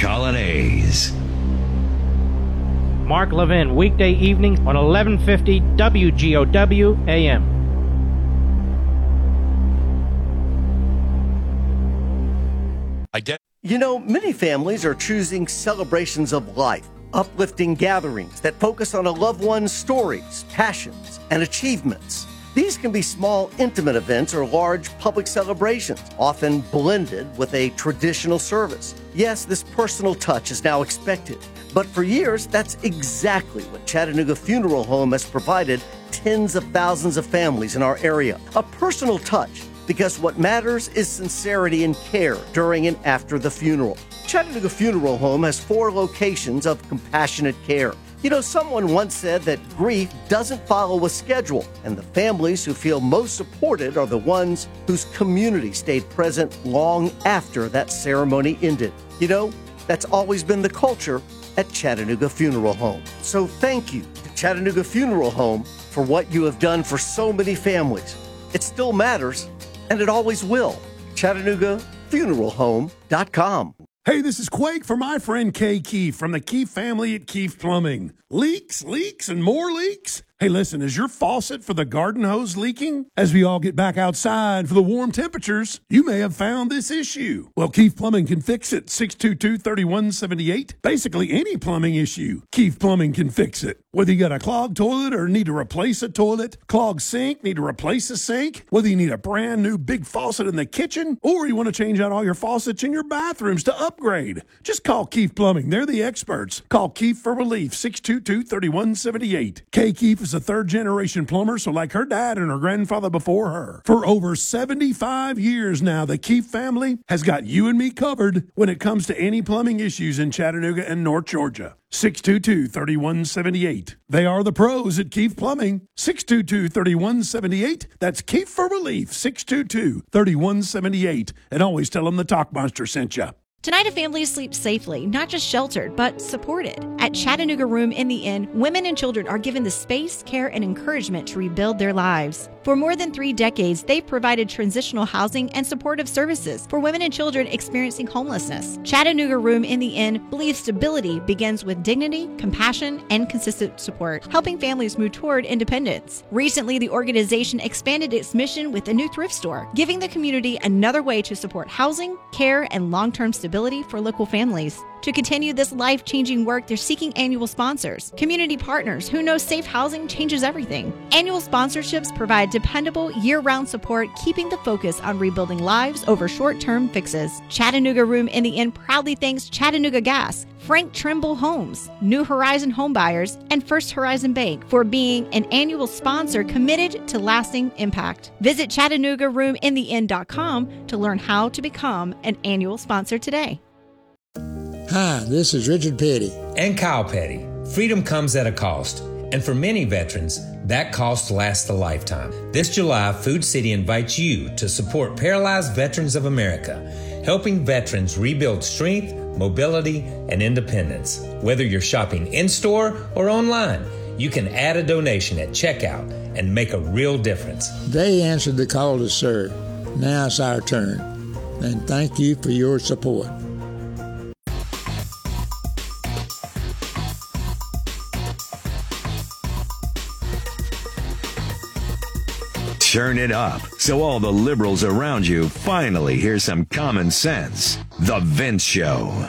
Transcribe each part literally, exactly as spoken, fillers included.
Colin Hayes. Mark Levin, weekday evenings on eleven fifty W G O W A M. You know, many families are choosing celebrations of life, uplifting gatherings that focus on a loved one's stories, passions, and achievements. These can be small, intimate events or large public celebrations, often blended with a traditional service. Yes, this personal touch is now expected, but for years, that's exactly what Chattanooga Funeral Home has provided tens of thousands of families in our area. A personal touch, because what matters is sincerity and care during and after the funeral. Chattanooga Funeral Home has four locations of compassionate care. You know, someone once said that grief doesn't follow a schedule, and the families who feel most supported are the ones whose community stayed present long after that ceremony ended. You know, that's always been the culture at Chattanooga Funeral Home. So thank you to Chattanooga Funeral Home for what you have done for so many families. It still matters, and it always will. Chattanooga Funeral Home dot com. Hey, this is Quake for my friend Kay Keefe from the Keefe family at Keefe Plumbing. Leaks, leaks, and more leaks? Hey, listen, is your faucet for the garden hose leaking? As we all get back outside for the warm temperatures, you may have found this issue. Well, Keefe Plumbing can fix it. six two two, three one seven eight. Basically, any plumbing issue, Keefe Plumbing can fix it. Whether you got a clogged toilet or need to replace a toilet, clogged sink, need to replace a sink, whether you need a brand new big faucet in the kitchen, or you want to change out all your faucets in your bathrooms to upgrade, just call Keefe Plumbing. They're the experts. Call Keefe for relief, six two two, three one seven eight. Kay Keefe is a third-generation plumber, so like her dad and her grandfather before her. For over seventy-five years now, the Keefe family has got you and me covered when it comes to any plumbing issues in Chattanooga and North Georgia. six two two, three one seven eight. They are the pros at Keefe Plumbing. six two two, three one seven eight. That's Keefe for relief, six two two, three one seven eight. And always tell them the Talk Monster sent you. Tonight, a family sleeps safely, not just sheltered, but supported. At Chattanooga Room in the Inn, women and children are given the space, care, and encouragement to rebuild their lives. For more than three decades, they've provided transitional housing and supportive services for women and children experiencing homelessness. Chattanooga Room in the Inn believes stability begins with dignity, compassion, and consistent support, helping families move toward independence. Recently, the organization expanded its mission with a new thrift store, giving the community another way to support housing, care, and long-term stability for local families. To continue this life-changing work, they're seeking annual sponsors, community partners who know safe housing changes everything. Annual sponsorships provide dependable, year-round support, keeping the focus on rebuilding lives over short-term fixes. Chattanooga Room in the Inn proudly thanks Chattanooga Gas, Frank Trimble Homes, New Horizon Homebuyers, and First Horizon Bank for being an annual sponsor committed to lasting impact. Visit Chattanooga Room in the Inn dot com to learn how to become an annual sponsor today. Hi, this is Richard Petty. And Kyle Petty. Freedom comes at a cost. And for many veterans, that cost lasts a lifetime. This July, Food City invites you to support Paralyzed Veterans of America, helping veterans rebuild strength, mobility, and independence. Whether you're shopping in-store or online, you can add a donation at checkout and make a real difference. They answered the call to serve. Now it's our turn. And thank you for your support. Turn it up so all the liberals around you finally hear some common sense. The Vince Show.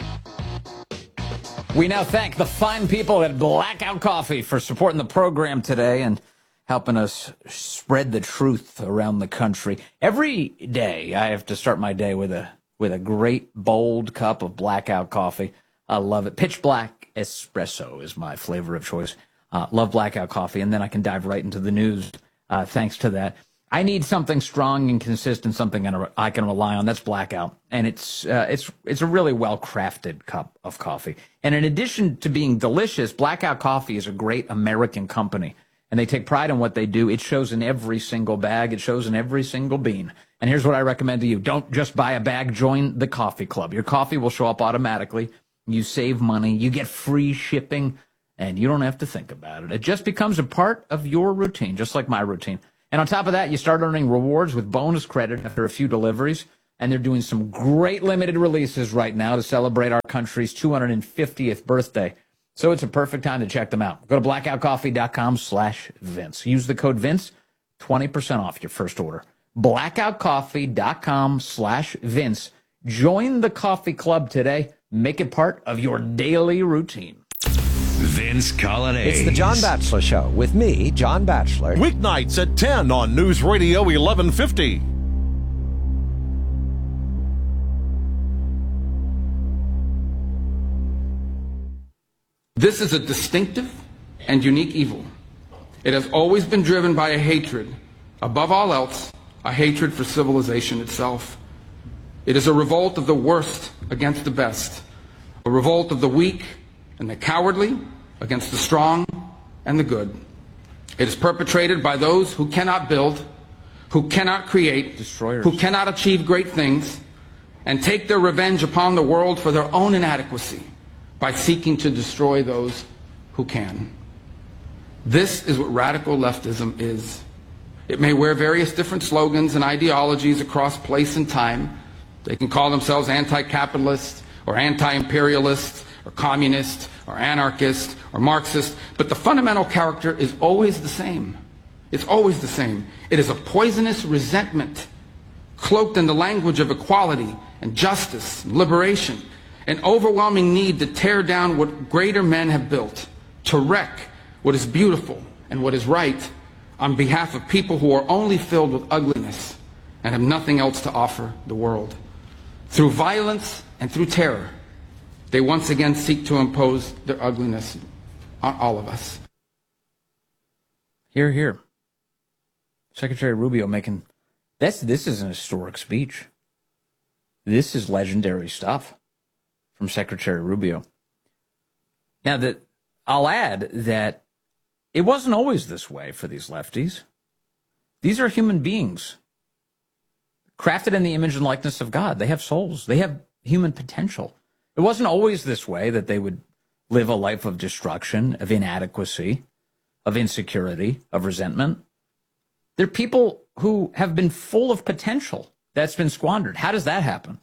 We now thank the fine people at Blackout Coffee for supporting the program today and helping us spread the truth around the country. Every day I have to start my day with a with a great bold cup of Blackout Coffee. I love it. Pitch Black Espresso is my flavor of choice. Uh, love Blackout Coffee, and then I can dive right into the news. Uh, thanks to that. I need something strong and consistent, something I can rely on. That's Blackout, and it's uh, it's it's a really well-crafted cup of coffee. And in addition to being delicious, Blackout Coffee is a great American company, and they take pride in what they do. It shows in every single bag. It shows in every single bean. And here's what I recommend to you. Don't just buy a bag. Join the coffee club. Your coffee will show up automatically. You save money. You get free shipping. And you don't have to think about it. It just becomes a part of your routine, just like my routine. And on top of that, you start earning rewards with bonus credit after a few deliveries. and they're doing some great limited releases right now to celebrate our country's two hundred fiftieth birthday. So it's a perfect time to check them out. Go to blackoutcoffee.com slash Vince. Use the code Vince, twenty percent off your first order. blackoutcoffee.com slash Vince. Join the coffee club today. Make it part of your daily routine. Vince Colonnese. It's the John Batchelor Show with me, John Batchelor. Weeknights at ten on News Radio eleven fifty. This is a distinctive and unique evil. It has always been driven by a hatred, above all else, a hatred for civilization itself. It is a revolt of the worst against the best, a revolt of the weak and the cowardly against the strong and the good. It is perpetrated by those who cannot build, who cannot create, destroyers, who cannot achieve great things, and take their revenge upon the world for their own inadequacy by seeking to destroy those who can. This is what radical leftism is. It may wear various different slogans and ideologies across place and time. They can call themselves anti-capitalist or anti-imperialist or communist or anarchist or Marxist, but the fundamental character is always the same. It's always the same. It is a poisonous resentment cloaked in the language of equality and justice and liberation, an overwhelming need to tear down what greater men have built, to wreck what is beautiful and what is right on behalf of people who are only filled with ugliness and have nothing else to offer the world. Through violence and through terror, they once again seek to impose their ugliness on all of us. Hear, hear. Secretary Rubio making, this, this is an historic speech. This is legendary stuff from Secretary Rubio. Now, that I'll add that it wasn't always this way for these lefties. These are human beings, crafted in the image and likeness of God. They have souls. They have human potential. It wasn't always this way that they would live a life of destruction, of inadequacy, of insecurity, of resentment. They're people who have been full of potential that's been squandered. How does that happen?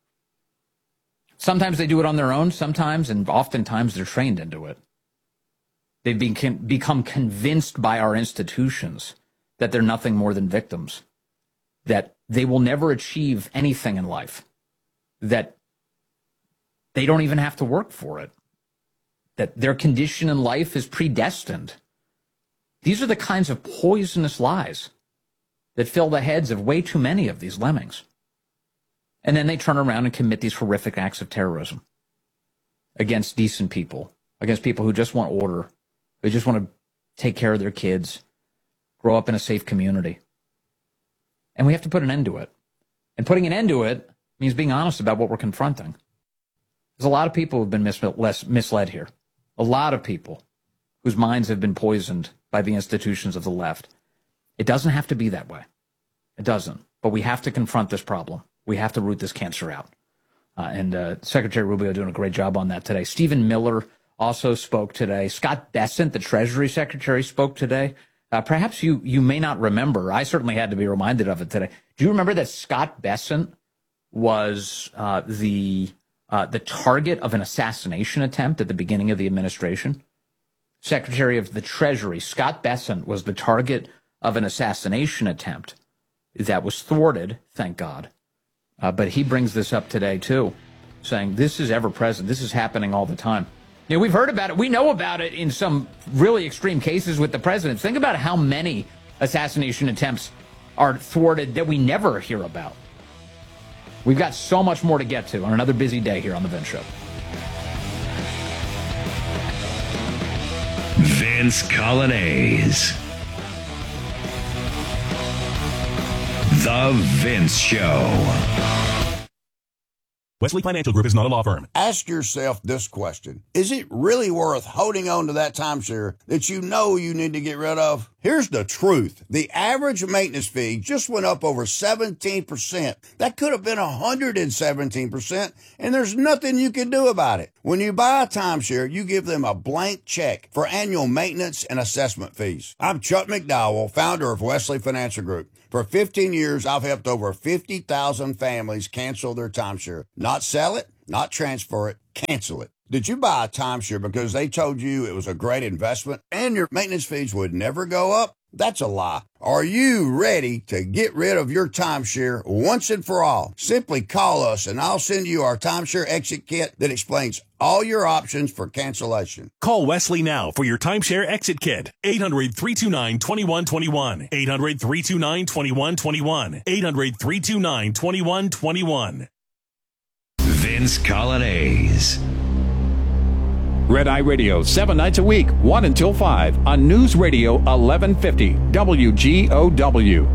Sometimes they do it on their own, sometimes, and oftentimes they're trained into it. They've been, become convinced by our institutions that they're nothing more than victims, that they will never achieve anything in life, that they don't even have to work for it, that their condition in life is predestined. These are the kinds of poisonous lies that fill the heads of way too many of these lemmings. And then they turn around and commit these horrific acts of terrorism against decent people, against people who just want order, who just want to take care of their kids, grow up in a safe community. And we have to put an end to it. And putting an end to it means being honest about what we're confronting. There's a lot of people who've been mis- misled here. A lot of people whose minds have been poisoned by the institutions of the left. It doesn't have to be that way. It doesn't. But we have to confront this problem. We have to root this cancer out. Uh, and uh, Secretary Rubio doing a great job on that today. Stephen Miller also spoke today. Scott Bessent, the Treasury Secretary, spoke today. Uh, perhaps you, you may not remember. I certainly had to be reminded of it today. Do you remember that Scott Bessent was uh, the uh, the target of an assassination attempt at the beginning of the administration? Secretary of the Treasury, Scott Bessent, was the target of an assassination attempt that was thwarted, thank God. Uh, but he brings this up today, too, saying this is ever present. This is happening all the time. You know, we've heard about it. We know about it in some really extreme cases with the president. Think about how many assassination attempts are thwarted that we never hear about. We've got so much more to get to on another busy day here on The Vince Show. Vince Colonnese. The Vince Show. Wesley Financial Group is not a law firm. Ask yourself this question. Is it really worth holding on to that timeshare that you know you need to get rid of? Here's the truth. The average maintenance fee just went up over seventeen percent. That could have been one hundred seventeen percent, and there's nothing you can do about it. When you buy a timeshare, you give them a blank check for annual maintenance and assessment fees. I'm Chuck McDowell, founder of Wesley Financial Group. For fifteen years, I've helped over fifty thousand families cancel their timeshare. Not sell it, not transfer it, cancel it. Did you buy a timeshare because they told you it was a great investment and your maintenance fees would never go up? That's a lie. Are you ready to get rid of your timeshare once and for all? Simply call us and I'll send you our timeshare exit kit that explains all your options for cancellation. Call Wesley now for your timeshare exit kit. eight hundred, three two nine, two one two one. eight hundred, three two nine, two one two one. eight hundred, three two nine, two one two one. Vince Colonnese. Red Eye Radio, seven nights a week, one until five, on News Radio eleven fifty, W G O W.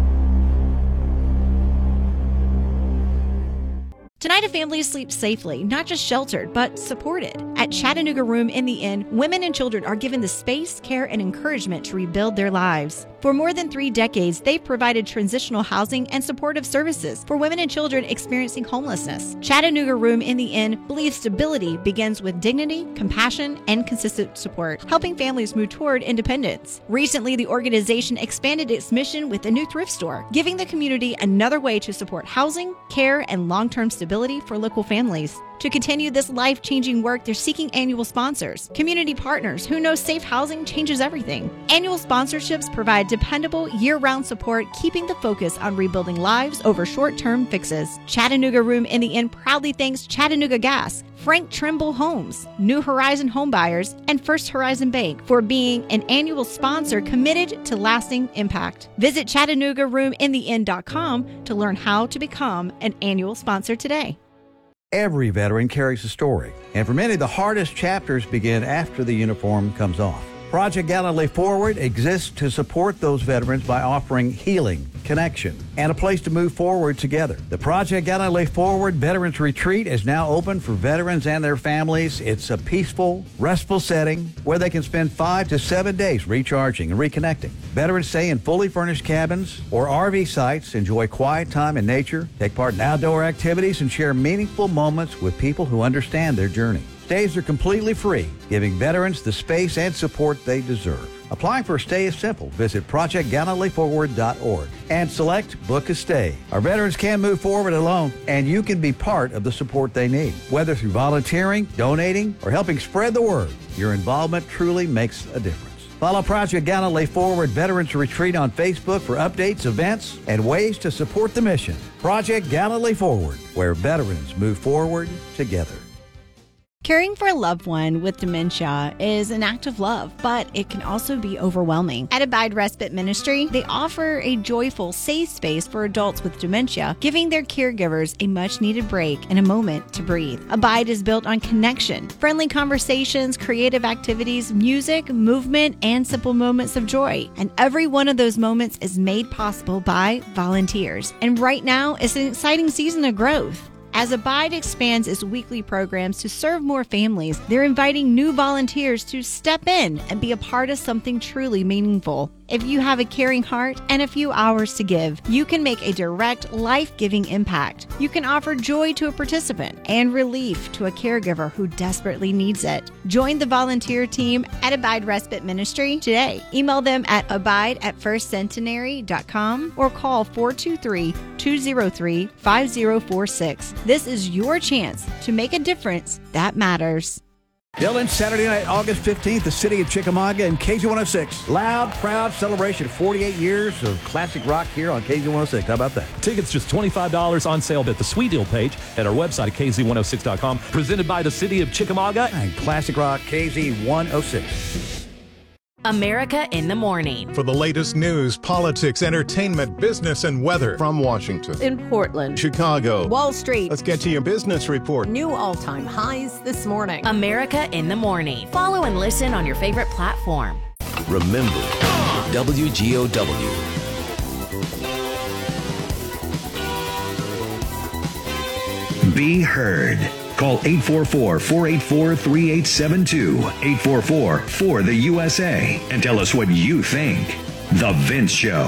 Tonight, a family sleeps safely, not just sheltered, but supported. At Chattanooga Room in the Inn, women and children are given the space, care, and encouragement to rebuild their lives. For more than three decades, they've provided transitional housing and supportive services for women and children experiencing homelessness. Chattanooga Room in the Inn believes stability begins with dignity, compassion, and consistent support, helping families move toward independence. Recently, the organization expanded its mission with a new thrift store, giving the community another way to support housing, care, and long-term stability for local families. To continue this life-changing work, they're seeking annual sponsors, community partners who know safe housing changes everything. Annual sponsorships provide dependable, year-round support, keeping the focus on rebuilding lives over short-term fixes. Chattanooga Room in the Inn proudly thanks Chattanooga Gas, Frank Trimble Homes, New Horizon Homebuyers, and First Horizon Bank for being an annual sponsor committed to lasting impact. Visit Chattanooga Room in the Inn dot com to learn how to become an annual sponsor today. Every veteran carries a story, and for many, the hardest chapters begin after the uniform comes off. Project Gallantly Forward exists to support those veterans by offering healing, connection, and a place to move forward together. The Project Gallantly Forward Veterans Retreat is now open for veterans and their families. It's a peaceful, restful setting where they can spend five to seven days recharging and reconnecting. Veterans stay in fully furnished cabins or R V sites, enjoy quiet time in nature, take part in outdoor activities, and share meaningful moments with people who understand their journey. Stays are completely free, giving veterans the space and support they deserve. Applying for a stay is simple. Visit project gallantly forward dot org and select Book a Stay. Our veterans can move forward alone, and you can be part of the support they need. Whether through volunteering, donating, or helping spread the word, your involvement truly makes a difference. Follow Project Gallantly Forward Veterans Retreat on Facebook for updates, events, and ways to support the mission. Project Gallantly Forward, where veterans move forward together. Caring for a loved one with dementia is an act of love, but it can also be overwhelming. At Abide Respite Ministry, they offer a joyful, safe space for adults with dementia, giving their caregivers a much-needed break and a moment to breathe. Abide is built on connection, friendly conversations, creative activities, music, movement, and simple moments of joy. And every one of those moments is made possible by volunteers. And right now, it's an exciting season of growth. As Abide expands its weekly programs to serve more families, they're inviting new volunteers to step in and be a part of something truly meaningful. If you have a caring heart and a few hours to give, you can make a direct, life-giving impact. You can offer joy to a participant and relief to a caregiver who desperately needs it. Join the volunteer team at Abide Respite Ministry today. Email them at abide at first centenary dot com or call four two three, two zero three, five zero four six. This is your chance to make a difference that matters. Dylan, Saturday night, August fifteenth, the city of Chickamauga and K Z one oh six. Loud, proud celebration. forty-eight years of classic rock here on K Z one oh six. How about that? Tickets just twenty-five dollars on sale at the Sweet Deal page at our website at K Z one oh six dot com. Presented by the city of Chickamauga and classic rock K Z one oh six. America in the Morning. For the latest news, politics, entertainment, business, and weather from Washington, in Portland, Chicago, Wall Street. Let's get to your business report. New all-time highs this morning. America in the Morning. Follow and listen on your favorite platform. Remember, W G O W. Be heard. Call eight four four, four eight four, three eight seven two, eight four four, four the U S A, and tell us what you think. The Vince Show.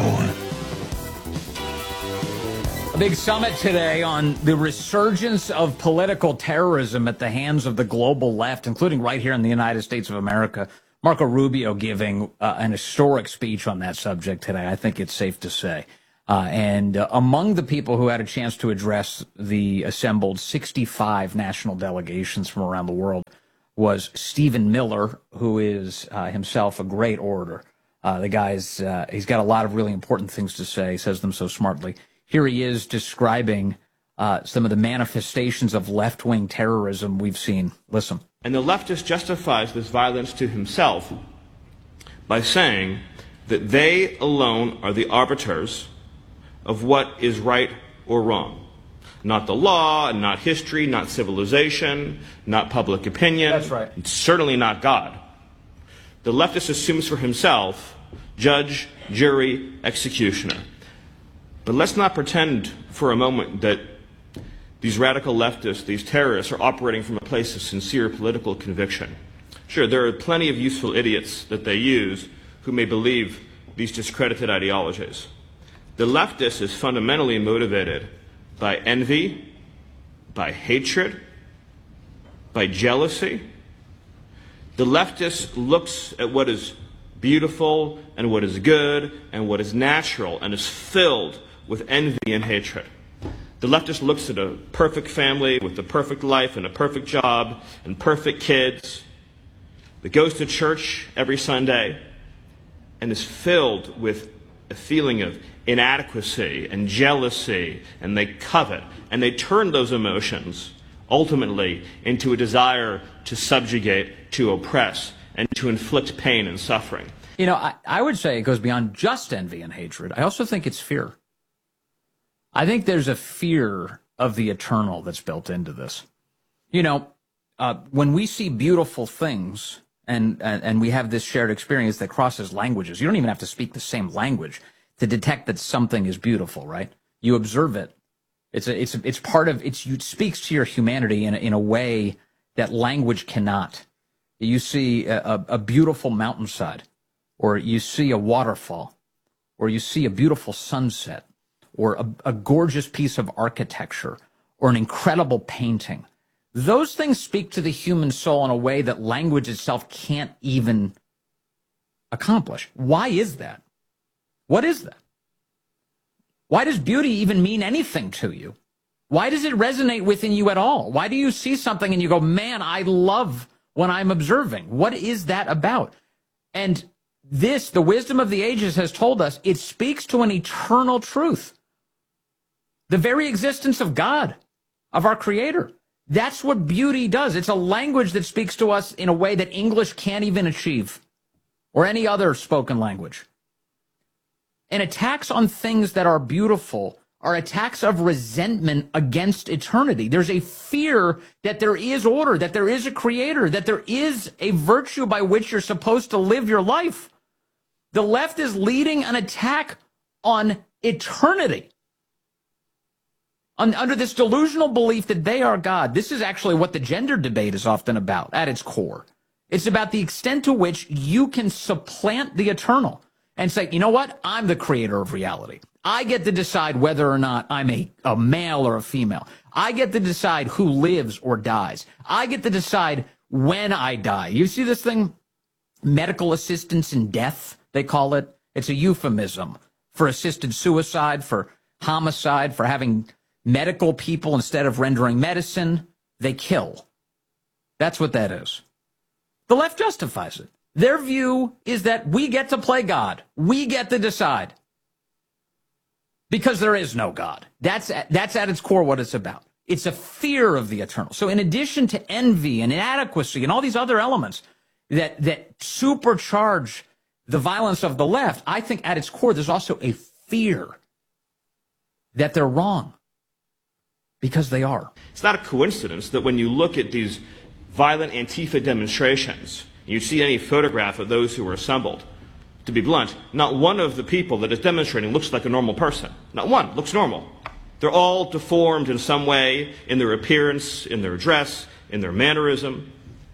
A big summit today on the resurgence of political terrorism at the hands of the global left, including right here in the United States of America. Marco Rubio giving uh, an historic speech on that subject today, I think it's safe to say. Uh, and uh, among the people who had a chance to address the assembled sixty-five national delegations from around the world was Stephen Miller, who is uh, himself a great orator. Uh, the guy's, uh, he's got a lot of really important things to say, says them so smartly. Here he is describing uh, some of the manifestations of left-wing terrorism we've seen. Listen. And the leftist justifies this violence to himself by saying that they alone are the arbiters of what is right or wrong. Not the law, not history, not civilization, not public opinion. That's right. It's certainly not God. The leftist assumes for himself judge, jury, executioner. But let's not pretend for a moment that these radical leftists, these terrorists, are operating from a place of sincere political conviction. Sure, there are plenty of useful idiots that they use who may believe these discredited ideologies. The leftist is fundamentally motivated by envy, by hatred, by jealousy. The leftist looks at what is beautiful and what is good and what is natural and is filled with envy and hatred. The leftist looks at a perfect family with a perfect life and a perfect job and perfect kids that goes to church every Sunday and is filled with a feeling of inadequacy and jealousy, and they covet, and they turn those emotions ultimately into a desire to subjugate, to oppress, and to inflict pain and suffering. You know, I, I would say it goes beyond just envy and hatred. I also think it's fear. I think there's a fear of the eternal that's built into this. You know, uh, when we see beautiful things and, and and we have this shared experience that crosses languages, you don't even have to speak the same language to detect that something is beautiful, right? You observe it. It's a, it's a, it's part of it's it speaks to your humanity in a, in a way that language cannot. You see a, a, a beautiful mountainside, or you see a waterfall, or you see a beautiful sunset, or a, a gorgeous piece of architecture, or an incredible painting. Those things speak to the human soul in a way that language itself can't even accomplish. Why is that? What is that? Why does beauty even mean anything to you? Why does it resonate within you at all? Why do you see something and you go, man, I love when I'm observing? What is that about? And this, the wisdom of the ages has told us, it speaks to an eternal truth. The very existence of God, of our Creator. That's what beauty does. It's a language that speaks to us in a way that English can't even achieve, or any other spoken language. And attacks on things that are beautiful are attacks of resentment against eternity. There's a fear that there is order, that there is a Creator, that there is a virtue by which you're supposed to live your life. The left is leading an attack on eternity, on, under this delusional belief that they are God. This is actually what the gender debate is often about at its core. It's about the extent to which you can supplant the eternal and say, you know what? I'm the creator of reality. I get to decide whether or not I'm a, a male or a female. I get to decide who lives or dies. I get to decide when I die. You see this thing? Medical assistance in death, they call it. It's a euphemism for assisted suicide, for homicide, for having medical people, instead of rendering medicine, they kill. That's what that is. The left justifies it. Their view is that we get to play God. We get to decide. Because there is no God. That's, that's at its core what it's about. It's a fear of the eternal. So in addition to envy and inadequacy and all these other elements that, that supercharge the violence of the left, I think at its core there's also a fear that they're wrong. Because they are. It's not a coincidence that when you look at these violent Antifa demonstrations, you see any photograph of those who were assembled, to be blunt, not one of the people that is demonstrating looks like a normal person. Not one looks normal. They're all deformed in some way, in their appearance, in their dress, in their mannerism.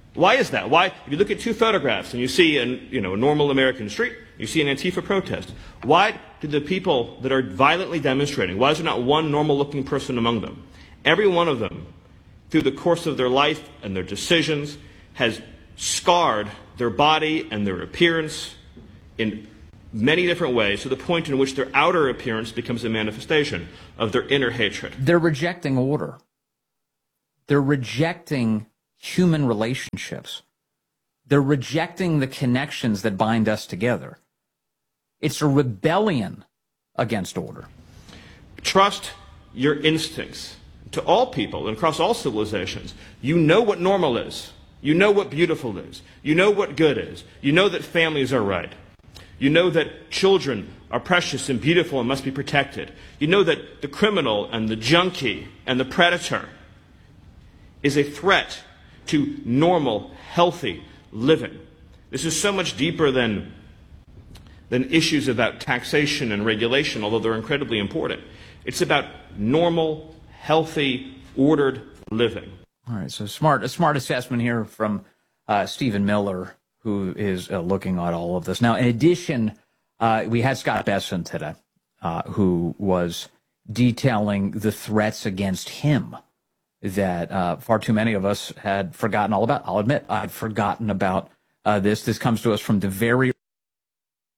Why is that? Why, if you look at two photographs and you see an, you know, a normal American street, you see an Antifa protest, why do the people that are violently demonstrating, why is there not one normal-looking person among them? Every one of them, through the course of their life and their decisions, has scarred their body and their appearance in many different ways, to the point in which their outer appearance becomes a manifestation of their inner hatred. They're rejecting order. They're rejecting human relationships. They're rejecting the connections that bind us together. It's a rebellion against order. Trust your instincts. To all people and across all civilizations, you know what normal is. You know what beautiful is. You know what good is. You know that families are right. You know that children are precious and beautiful and must be protected. You know that the criminal and the junkie and the predator is a threat to normal, healthy living. This is so much deeper than, than issues about taxation and regulation, although they're incredibly important. It's about normal, healthy, ordered living. All right, so smart, a smart assessment here from uh, Stephen Miller, who is uh, looking at all of this. Now, in addition, uh, we had Scott Bessent today, uh, who was detailing the threats against him that uh, far too many of us had forgotten all about. I'll admit, I'd forgotten about uh, this. This comes to us from the very